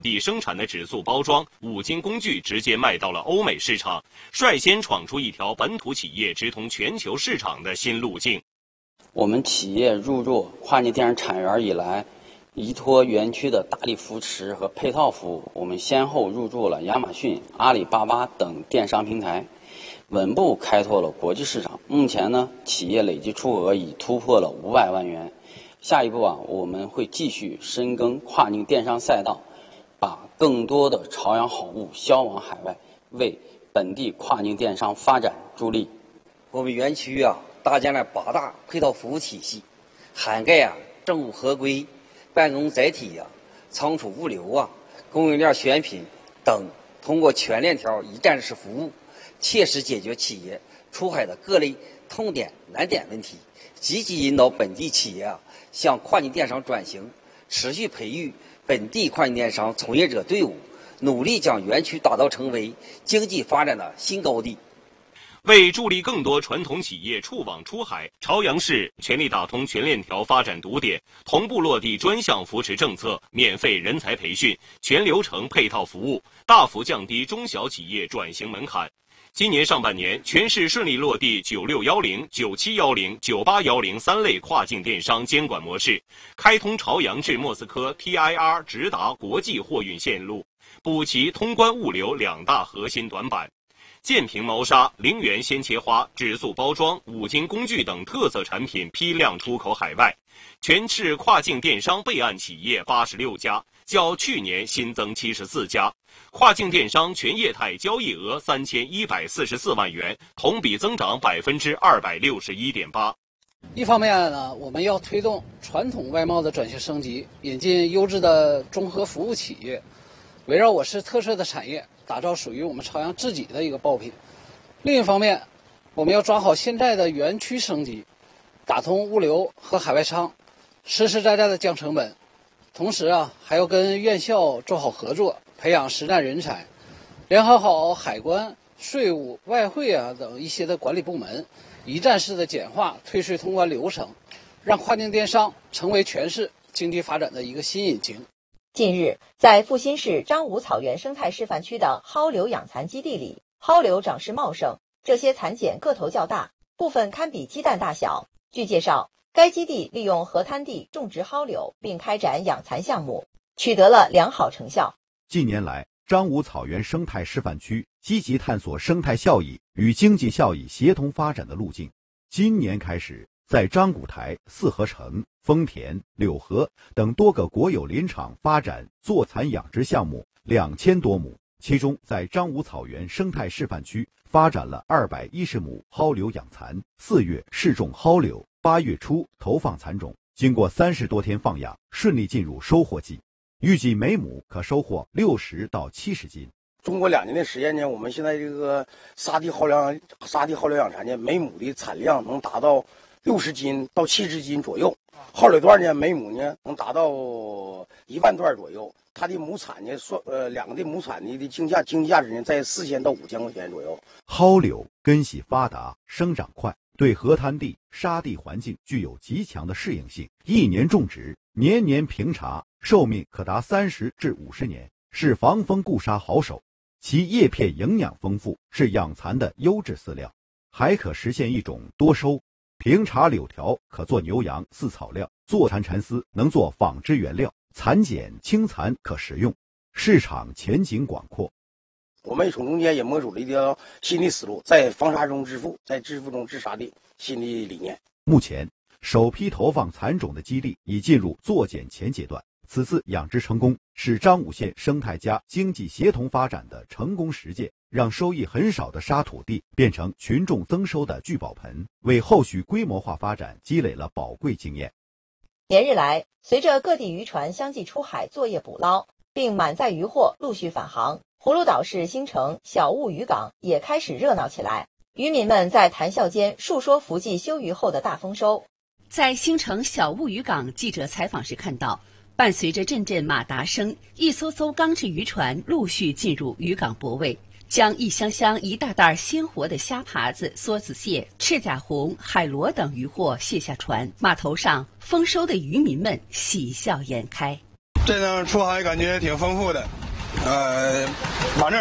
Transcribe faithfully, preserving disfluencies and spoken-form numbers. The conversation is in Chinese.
地生产的纸塑包装、五金工具直接卖到了欧美市场，率先闯出一条本土企业直通全球市场的新路径。 我们企业入驻跨境电商产业园以来，依托园区的大力扶持和配套服务，我们先后入驻了亚马逊、阿里巴巴等电商平台，稳步开拓了国际市场。目前呢，企业累计出额已突破了五百万元。下一步啊，我们会继续深耕跨境电商赛道，把更多的朝阳好物销往海外，为本地跨境电商发展助力。 我们园区啊，搭建了八大配套服务体系，涵盖啊政务合规、办公载体啊、仓储物流啊、供应链选品等，通过全链条一站式服务，切实解决企业出海的各类痛点难点问题，积极引导本地企业啊向跨境电商转型，持续培育本地跨境电商从业者队伍，努力将园区打造成为经济发展的新高地。 为助力更多传统企业触网出海，朝阳市全力打通全链条发展堵点，同步落地专项扶持政策、免费人才培训、全流程配套服务，大幅降低中小企业转型门槛。今年上半年，全市顺利落地九六一零、九七一零、九八一零三类跨境电商监管模式，开通朝阳至莫斯科 T I R 直达国际货运线路，补齐通关物流两大核心短板。建平猫砂、陵园鲜切花、纸塑包装、五金工具等特色产品批量出口海外，全市跨境电商备案企业八十六家，较去年新增七十四家，跨境电商全业态交易额三千一百四十四万元，同比增长百分之二百六十一点八。 一方面呢，我们要推动传统外贸的转型升级，引进优质的综合服务企业，围绕我市特色的产业，打造属于我们朝阳自己的一个爆品。另一方面，我们要抓好现在的园区升级，打通物流和海外仓，实实在在的降成本。同时啊，还要跟院校做好合作，培养实战人才，联合好海关、税务、外汇啊等一些的管理部门，一站式的简化退税通关流程，让跨境电商成为全市经济发展的一个新引擎。 近日，在阜新市张武草原生态示范区的蒿柳养蚕基地里，蒿柳长势茂盛，这些蚕茧个头较大，部分堪比鸡蛋大小。据介绍，该基地利用河滩地种植蒿柳，并开展养蚕项目，取得了良好成效。 近年来，张武草原生态示范区积极探索生态效益与经济效益协同发展的路径。今年开始，在张古台、四合城、丰田、柳河等多个国有林场发展坐蚕养殖项目两千多亩，其中在张武草原生态示范区发展了二百一十亩蒿柳养蚕。四月试种蒿柳，八月初投放蚕种，经过三十多天放养，顺利进入收获季，预计每亩可收获六十到七十斤。 中国两年的时间呢，我们现在这个沙地蒿粮沙地蒿柳养蚕呢，每亩的产量能达到六十斤到七十斤左右。蒿柳段呢，每亩呢能达到一万段左右。它的亩产呢，算呃两个的亩产的的经价经济价值呢，在四千到五千块钱左右。 蒿柳根系发达，生长快，对河滩地、沙地环境具有极强的适应性，一年种植，年年平茬，寿命可达三十至五十年，是防风固沙好手。其叶片营养丰富，是养蚕的优质饲料，还可实现一种多收。平茬柳条可做牛羊饲草料，坐蚕蚕丝能做纺织原料，蚕茧轻蚕可食用，市场前景广阔。 我们从中间也摸索了一条新的思路，在防沙中致富，在致富中治沙的新的理念。 目前，首批投放蚕种的基地已进入作茧前阶段。此次养殖成功是张武县生态加经济协同发展的成功实践，让收益很少的沙土地变成群众增收的聚宝盆，为后续规模化发展积累了宝贵经验。 连日来，随着各地渔船相继出海作业捕捞，并满载渔获陆续返航，葫芦岛市新城小雾渔港也开始热闹起来。渔民们在谈笑间述说伏季休渔后的大丰收。 在新城小雾渔港，记者采访时看到，伴随着阵阵马达声，一艘艘钢制渔船陆续进入渔港泊位，将一箱箱一大袋鲜活的虾爬子、梭子蟹、赤甲红、海螺等渔获卸下船。码头上丰收的渔民们喜笑颜开。 这这趟出海感觉挺丰富的，呃，往这儿